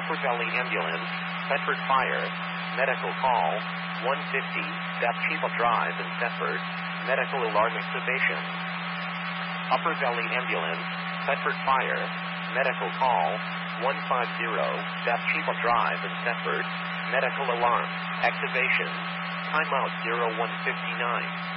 Upper Valley Ambulance, Thetford Fire, medical call, 150, Bathsheba Drive in Thetford, medical alarm activation. Upper Valley Ambulance, Thetford Fire, medical call, 150, Bathsheba Drive in Thetford, medical alarm activation. Timeout 0159.